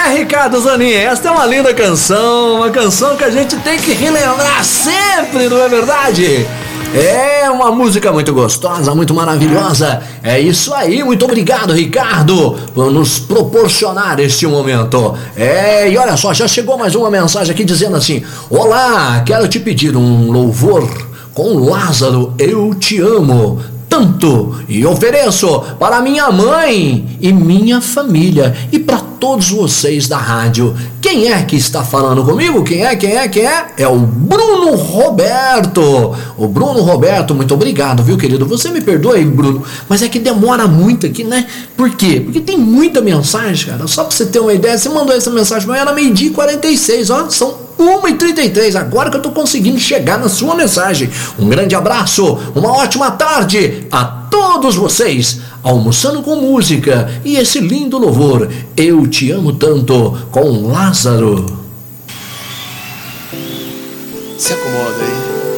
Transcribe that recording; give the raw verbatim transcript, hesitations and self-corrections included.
Ricardo Zanin, esta é uma linda canção, uma canção que a gente tem que relembrar sempre, não é verdade? É uma música muito gostosa, muito maravilhosa. É isso aí, muito obrigado, Ricardo, por nos proporcionar este momento. É, e olha só, já chegou mais uma mensagem aqui dizendo assim: olá, quero te pedir um louvor com Lázaro, eu te amo tanto e ofereço para minha mãe e minha família e para todos vocês da rádio. Quem é que está falando comigo? Quem é? Quem é? Quem é? É o Bruno Roberto. O Bruno Roberto, muito obrigado, viu, querido? Você me perdoa aí, Bruno, mas é que demora muito aqui, né? Por quê? Porque tem muita mensagem, cara. Só para você ter uma ideia, você mandou essa mensagem pra mim, era meio-dia e quarenta e seis, ó, são uma e trinta e três, agora que eu tô conseguindo chegar na sua mensagem. Um grande abraço, uma ótima tarde a todos vocês, almoçando com música e esse lindo louvor, Eu Te Amo Tanto, com Lázaro. Se acomoda aí.